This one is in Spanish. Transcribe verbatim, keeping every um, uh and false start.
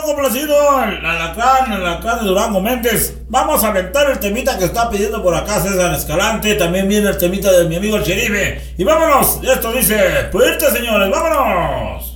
complacido el alacrán, el alacrán de Durango Méndez. Vamos a aventar el temita que está pidiendo por acá César Escalante. También viene el temita de mi amigo el Sherife. Y vámonos, esto dice, fuerte señores, vámonos.